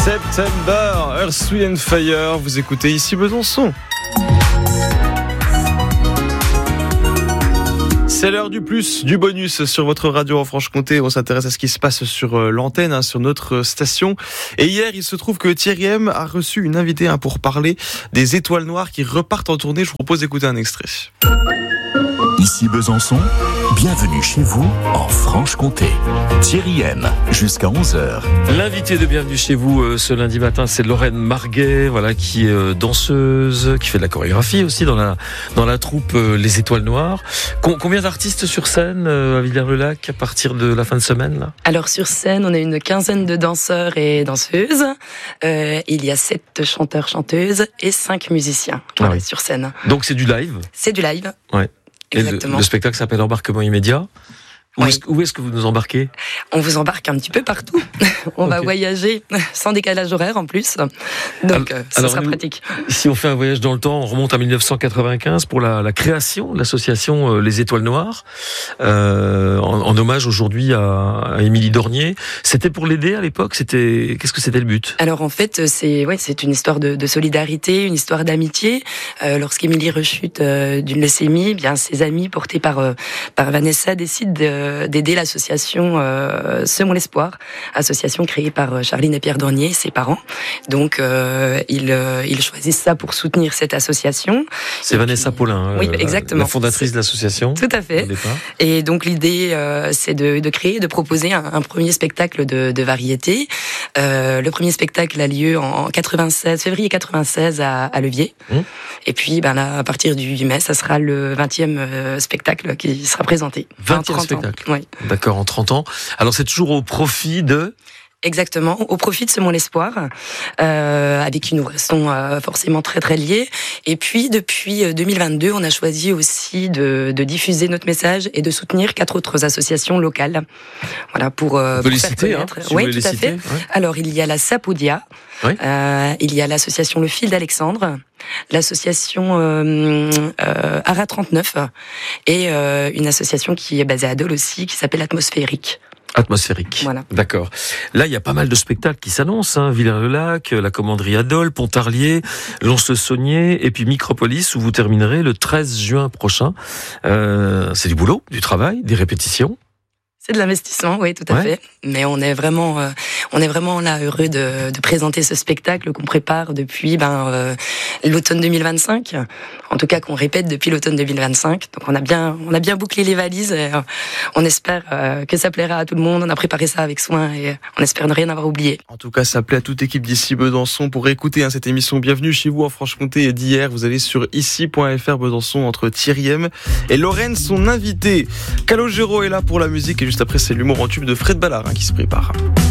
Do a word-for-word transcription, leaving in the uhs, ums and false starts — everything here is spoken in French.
September, Earth, Wind and Fire, vous écoutez ici Besançon. C'est l'heure du plus, du bonus sur votre radio en Franche-Comté. On s'intéresse à ce qui se passe sur l'antenne, hein, sur notre station. Et hier, il se trouve que Thierry M a reçu une invitée hein, pour parler des étoiles noires qui repartent en tournée. Je vous propose d'écouter un extrait. Ici Besançon, bienvenue chez vous en Franche-Comté. Thierry M, jusqu'à onze heures. L'invité de Bienvenue chez vous euh, ce lundi matin, c'est Lorraine Marguet, voilà, qui est euh, danseuse, qui fait de la chorégraphie aussi dans la, dans la troupe euh, Les Étoiles Noires. Com- combien d'artistes sur scène euh, à Villers-le-Lac à partir de la fin de semaine là ? Alors sur scène, on a une quinzaine de danseurs et danseuses. Euh, il y a sept chanteurs, chanteuses et cinq musiciens voilà, ah oui. sur scène. Donc c'est du live ? C'est du live. Ouais. Exactement. Et le, le spectacle s'appelle Embarquement immédiat. Où, oui. est-ce, où est-ce que vous nous embarquez ? On vous embarque un petit peu partout. On okay. va voyager sans décalage horaire en plus. Donc, alors, ça alors sera nous, pratique. Si on fait un voyage dans le temps, on remonte à dix-neuf cent quatre-vingt-quinze pour la, la création de l'association euh, Les Étoiles Noires, euh, en, en hommage aujourd'hui à, à Émilie Dornier. C'était pour l'aider à l'époque ? C'était, qu'est-ce que c'était le but ? Alors en fait, c'est, ouais, c'est une histoire de, de solidarité, une histoire d'amitié. Euh, lorsqu'Émilie rechute euh, d'une leucémie, bien ses amis portés par, euh, par Vanessa décident de d'aider l'association euh, Semons l'espoir, association créée par Charline et Pierre Dornier, ses parents. Donc euh, ils, euh, ils choisissent ça pour soutenir cette association. C'est et Vanessa puis, Paulin, oui, euh, exactement. La fondatrice de l'association. Tout à fait. Et donc l'idée, euh, c'est de, de créer, de proposer un, un premier spectacle de, de variété. Euh, le premier spectacle a lieu en quatre-vingt-seize, février quatre-vingt-seize à, à Levier. Hum. Et puis ben là, à partir du huit mai, ça sera le vingtième spectacle qui sera présenté. vingtième spectacle. Oui. D'accord, en trente ans. Alors c'est toujours au profit de... Exactement, au profit de Semons l'espoir, euh, avec qui nous restons euh, forcément très très liés. Et puis depuis deux mille vingt-deux, on a choisi aussi de, de diffuser notre message et de soutenir quatre autres associations locales. Voilà pour, euh, pour les faire citer, connaître. Hein, si oui, vous tout à citer, fait. Ouais. Alors il y a la Sapoudia, oui. euh, il y a l'association Le Fil d'Alexandre, l'association euh, euh, Ara trente-neuf et euh, une association qui est basée à Dole aussi, qui s'appelle Atmosphérique. Atmosphérique. Voilà. D'accord. Là, il y a pas mal de spectacles qui s'annoncent, hein. Villers-le-Lac, la Commanderie à Dole, Pontarlier, Lons-le-Saunier, et puis Micropolis, où vous terminerez le treize juin prochain. Euh, c'est du boulot, du travail, des répétitions. C'est de l'investissement, oui, tout à ouais. fait. Mais on est vraiment, euh, on est vraiment là heureux de, de présenter ce spectacle qu'on prépare depuis ben euh, l'automne deux mille vingt-cinq. En tout cas, qu'on répète depuis l'automne deux mille vingt-cinq. Donc on a bien, on a bien bouclé les valises. Et, euh, on espère euh, que ça plaira à tout le monde. On a préparé ça avec soin et on espère ne rien avoir oublié. En tout cas, ça plaît à toute équipe d'ici Besançon. Pour écouter hein, cette émission, bienvenue chez vous en Franche-Comté d'hier. Vous allez sur ici point f r Besançon entre Thierry M et Lorraine, son invité. Calogero est là pour la musique et juste après, c'est l'humour en tube de Fred Ballard hein, qui se prépare.